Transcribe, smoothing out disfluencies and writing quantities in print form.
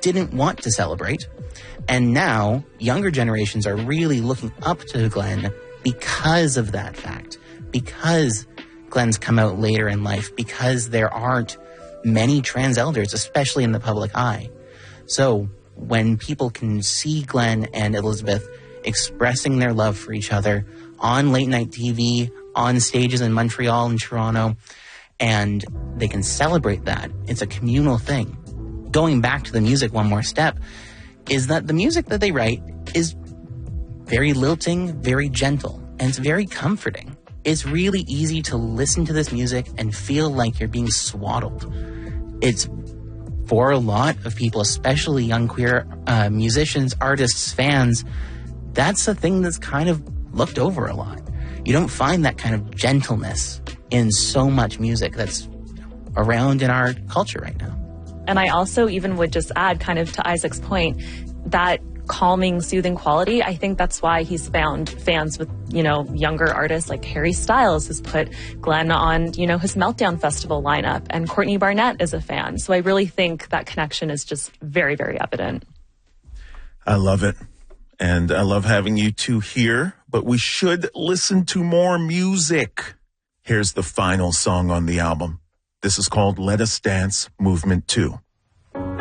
didn't want to celebrate. And now younger generations are really looking up to Glenn because of that fact, because Glenn's come out later in life, because there aren't many trans elders, especially in the public eye. So when people can see Glenn and Elizabeth expressing their love for each other on late night TV, on stages in Montreal and Toronto, and they can celebrate that, it's a communal thing. Going back to the music one more step, is that the music that they write is very lilting, very gentle, and it's very comforting. It's really easy to listen to this music and feel like you're being swaddled. It's, for a lot of people, especially young queer musicians, artists, fans, that's a thing that's kind of looked over a lot. You don't find that kind of gentleness in so much music that's around in our culture right now. And I also even would just add, kind of to Isaac's point, that calming, soothing quality. I think that's why he's found fans with, younger artists like Harry Styles has put Glenn on, his Meltdown Festival lineup, and Courtney Barnett is a fan. So I really think that connection is just very, very evident. I love it. And I love having you two here, but we should listen to more music. Here's the final song on the album. This is called Let Us Dance Movement 2.